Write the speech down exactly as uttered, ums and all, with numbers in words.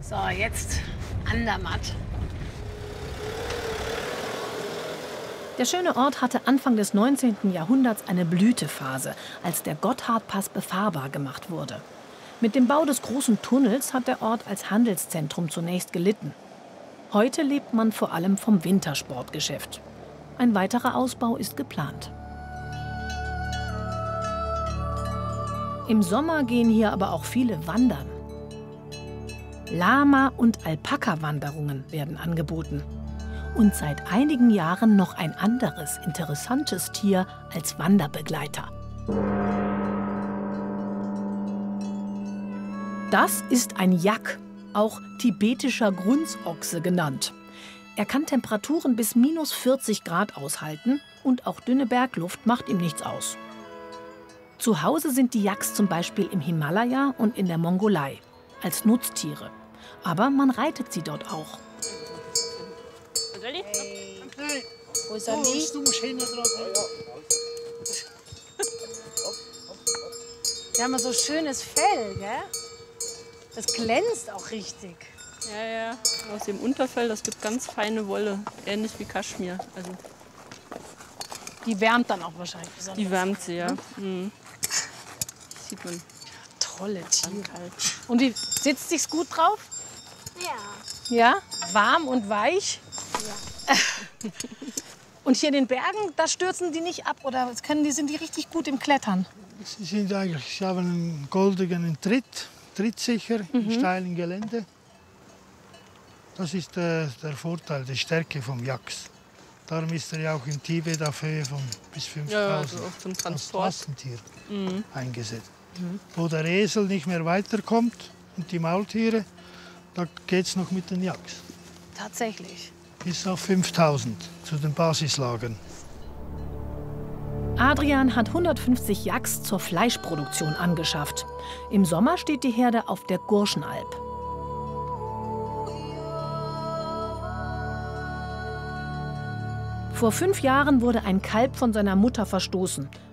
So, jetzt Andermatt. Der schöne Ort hatte Anfang des neunzehnten Jahrhunderts eine Blütephase, als der Gotthardpass befahrbar gemacht wurde. Mit dem Bau des großen Tunnels hat der Ort als Handelszentrum zunächst gelitten. Heute lebt man vor allem vom Wintersportgeschäft. Ein weiterer Ausbau ist geplant. Im Sommer gehen hier aber auch viele wandern. Lama- und Alpaka-Wanderungen werden angeboten. Und seit einigen Jahren noch ein anderes interessantes Tier als Wanderbegleiter. Das ist ein Yak, auch tibetischer Grunzochse genannt. Er kann Temperaturen bis minus vierzig Grad aushalten und auch dünne Bergluft macht ihm nichts aus. Zu Hause sind die Yaks zum Beispiel im Himalaya und in der Mongolei, als Nutztiere. Aber man reitet sie dort auch. Hey. Wo ist er nicht? Du musst hinten drauf. Die haben so schönes Fell, gell? Das glänzt auch richtig. Ja, ja. Aus dem Unterfell, das gibt ganz feine Wolle. Ähnlich wie Kaschmir. Also, die wärmt dann auch wahrscheinlich besonders. die wärmt sehr. Mhm. Sieht man. Tolle Tiere. Und wie sitzt sich's gut drauf? Ja. Ja? Warm und weich? Ja. Und hier in den Bergen, da stürzen die nicht ab? Oder können die, sind die richtig gut im Klettern? Sie sind eigentlich, sie haben einen goldenen Tritt, trittsicher, mhm. im steilen Gelände. Das ist der, der Vorteil, die Stärke vom Yaks. Darum ist er ja auch in Tibet auf Höhe von bis fünftausend ja, also zum Transport. als Massentier mhm. eingesetzt. Mhm. Wo der Esel nicht mehr weiterkommt und die Maultiere, da geht es noch mit den Yaks. Tatsächlich. Bis auf fünftausend zu den Basislagern. Adrian hat hundertfünfzig Yaks zur Fleischproduktion angeschafft. Im Sommer steht die Herde auf der Gurschenalb. Vor fünf Jahren wurde ein Kalb von seiner Mutter verstoßen.